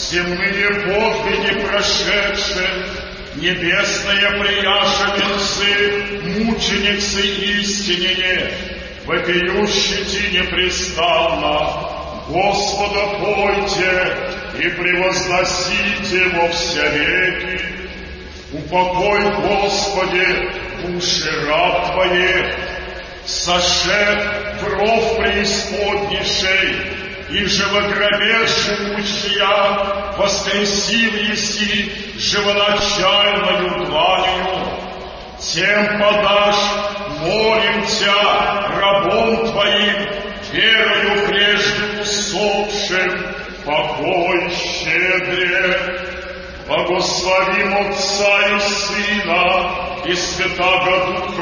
земные подвиги прошедшие, небесные прияша венцы, мученицы истине, вопиющите непрестанно, Господа пойте и превозносите Его все веки. Упокой, Господи, души раб Твоих, соше в ров преисподнейшей, и же во гробе живущая воскресил еси живоначальною дланью. Тем подашь, молим Тя, рабом Твоим, верою прежде усопшим, покой щедре. Благословим Отца и Сына и Святаго Духа,